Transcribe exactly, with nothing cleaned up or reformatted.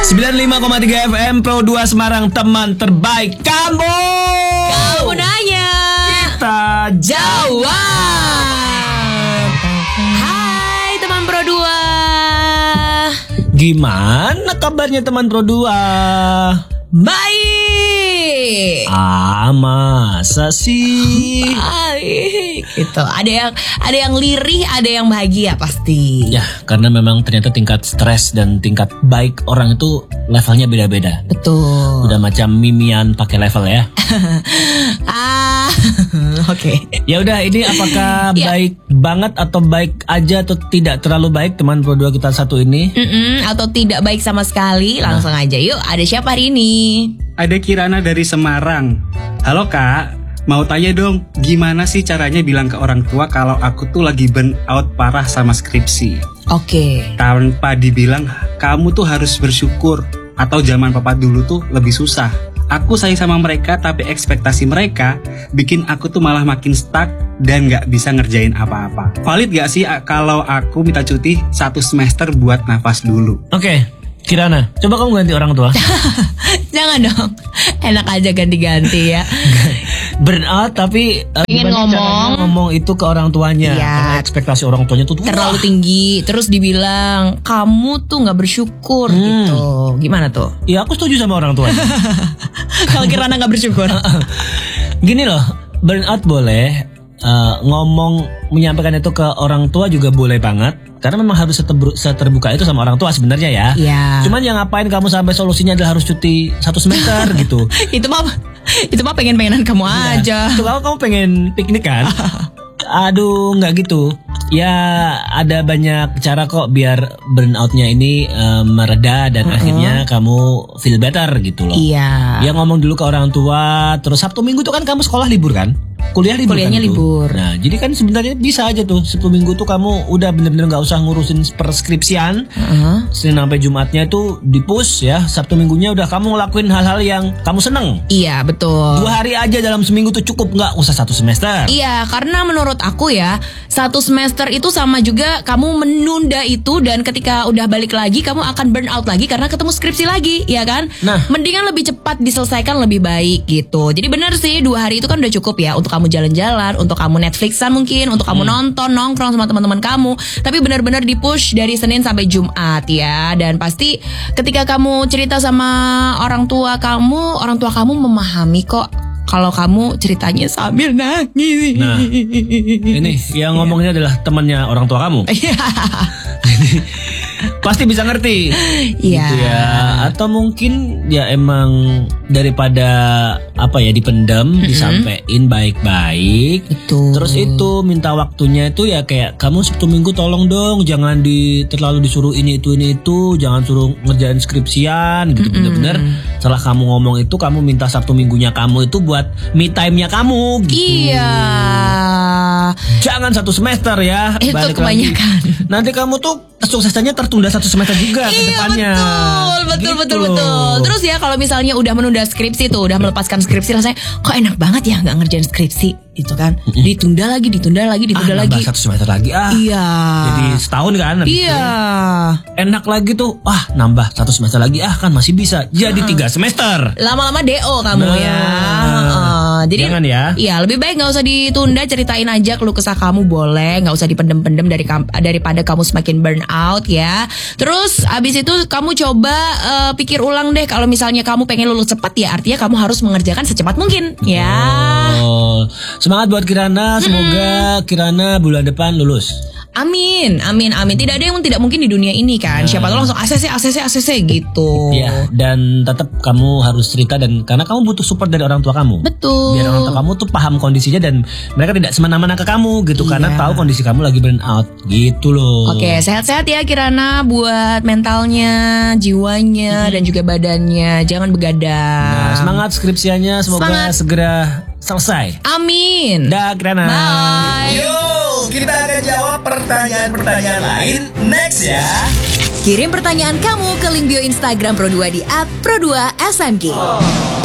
sembilan puluh lima koma tiga F M Pro dua Semarang, teman terbaik kamu. Kamu nanya, Kita jawab. Hai teman Pro dua. Gimana kabarnya teman Pro dua? Baik. Ah, masa sih? Baik. Itu ada yang ada yang lirih, ada yang bahagia pasti. Ya, karena memang ternyata tingkat stres dan tingkat baik orang itu levelnya beda-beda. Betul. Udah macam mimian pakai level ya. ah, oke. Okay. Ya udah, ini apakah Ya. baik banget atau baik aja atau tidak terlalu baik teman Pro dua kita satu ini? Mm-mm, atau tidak baik sama sekali? Langsung aja yuk. Ada siapa hari ini? Ada Kirana dari Semarang. Halo kak, mau tanya dong, gimana sih caranya bilang ke orang tua kalau aku tuh lagi burn out parah sama skripsi? Oke. Tanpa dibilang, kamu tuh harus bersyukur. Atau zaman papa dulu tuh lebih susah. Aku sayang sama mereka, tapi ekspektasi mereka bikin aku tuh malah makin stuck dan gak bisa ngerjain apa-apa. Valid gak sih kalau aku minta cuti satu semester buat nafas dulu? Oke, Kirana, coba kamu ganti orang tua. Jangan dong. Enak aja ganti-ganti ya. Burnout tapi uh, Ingin gimana ngomong. caranya ngomong itu ke orang tuanya. Iya. Karena ekspektasi orang tuanya tuh Terlalu wah, tinggi. Terus dibilang kamu tuh gak bersyukur Hmm. gitu. Gimana tuh? Ya aku setuju sama orang tuanya. Kalau Kirana gak bersyukur. Gini loh, burnout boleh, uh, ngomong menyampaikan itu ke orang tua juga boleh banget. Karena memang harus seterbu- seterbuka itu sama orang tua sebenarnya ya. Iya. Cuman yang ngapain kamu sampai solusinya adalah harus cuti satu semester gitu. Itu mah Itu mah pengen-pengenan kamu aja. Itu kalau kamu pengen piknik kan? Aduh, nggak gitu. Ya ada banyak cara kok biar burnoutnya ini uh, mereda dan Uh-uh. akhirnya kamu feel better gitu loh. Iya. Ya ngomong dulu ke orang tua. Terus Sabtu Minggu tuh kan kamu sekolah libur kan? Kuliah libur Kuliahnya kan tuh? libur. Nah jadi kan sebenarnya bisa aja tuh Sabtu Minggu tuh kamu udah bener-bener gak usah ngurusin perskripsian. Uh-huh. Senin sampai Jumatnya itu di-push ya. Sabtu Minggunya udah kamu ngelakuin hal-hal yang kamu seneng. Iya betul. Dua hari aja dalam seminggu tuh cukup, gak usah satu semester. Iya, karena menurut aku ya, satu semester itu sama juga kamu menunda itu, dan ketika udah balik lagi kamu akan burn out lagi karena ketemu skripsi lagi, ya kan? Nah. Mendingan lebih cepat diselesaikan lebih baik gitu. Jadi benar sih, dua hari itu kan udah cukup ya untuk kamu jalan-jalan, untuk kamu Netflixan mungkin, untuk kamu nonton, nongkrong sama teman-teman kamu. Tapi benar-benar di-push dari Senin sampai Jumat ya. Dan pasti ketika kamu cerita sama orang tua kamu, orang tua kamu memahami kok kalau kamu ceritanya sambil nangis. Nah, ini yang ngomongnya adalah temannya orang tua kamu. Iya. Pasti bisa ngerti. Iya. Gitu ya. Atau mungkin ya emang daripada apa ya dipendam, disampein baik-baik. Betul. Terus itu minta waktunya itu ya kayak kamu Sabtu Minggu tolong dong jangan di terlalu disuruh ini itu ini itu, jangan suruh ngerjain skripsian gitu. Bener-bener setelah kamu ngomong itu kamu minta Sabtu Minggunya kamu itu buat me time-nya kamu gitu. Iya. Jangan satu semester ya. Itu balik kebanyakan. lagi. Nanti kamu tuh kesuksesannya tertunda satu semester juga ke Iya depannya. betul, betul, Gitu betul, loh. betul. Terus ya kalau misalnya udah menunda skripsi tuh, udah melepaskan skripsi, rasanya kok enak banget ya nggak ngerjain skripsi, gitu kan? Ditunda lagi, ditunda lagi, ah, ditunda nambah lagi. satu semester lagi ah. Iya. Jadi setahun kan habis Iya. itu. Enak lagi tuh. Ah, nambah satu semester lagi ah kan masih bisa. Jadi tiga semester. Lama-lama D O kamu Nah. ya. Heeh. Jadi Jangan ya. Iya, lebih baik nggak usah ditunda, ceritain aja keluh kesah kamu boleh, nggak usah dipendem-pendem dari kam- daripada kamu semakin burn out ya. Terus abis itu kamu coba eh, pikir ulang deh, kalau misalnya kamu pengen lulus cepat ya artinya kamu harus mengerjakan secepat mungkin ya. Oh, semangat buat Kirana. Semoga Kirana bulan depan lulus. Amin, amin, amin. Tidak ada yang tidak mungkin di dunia ini kan. Siapa tahu langsung A C C, A C C, A C C gitu. Ya, dan tetap kamu harus cerita dan karena kamu butuh support dari orang tua kamu. Betul. Biar orang tua kamu tuh paham kondisinya dan mereka tidak semena-mena ke kamu gitu. Iya. Karena tahu kondisi kamu lagi burn out gitu loh. Oke, sehat-sehat ya Kirana buat mentalnya, jiwanya, dan juga badannya. Jangan begadang. Nah, semangat skripsianya, semoga Semangat. segera selesai. Amin. Dah, Kirana. Bye. Yuk, kita akan jawab pertanyaan-pertanyaan lain next ya. Kirim pertanyaan kamu ke link bio Instagram Pro dua di at pro dua S M G.